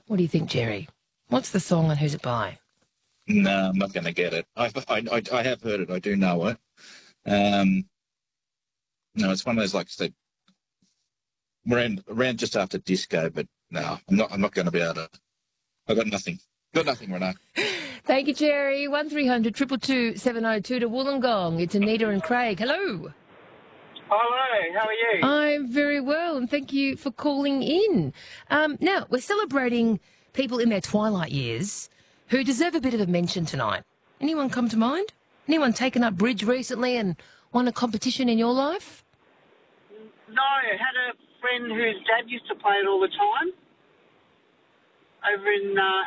What do you think, Jerry? What's the song and who's it by? No, I'm not going to get it. I have heard it. I do know it. No, it's one of those like that around just after disco. But no, I'm not going to be able to. I got nothing. Got nothing, Renee. Thank you, Jerry. 1300 222 702 to Wollongong. It's Anita and Craig. Hello. Hello, how are you? I'm very well, and thank you for calling in. Now, we're celebrating people in their twilight years who deserve a bit of a mention tonight. Anyone come to mind? Anyone taken up bridge recently and won a competition in your life? No, I had a friend whose dad used to play it all the time over in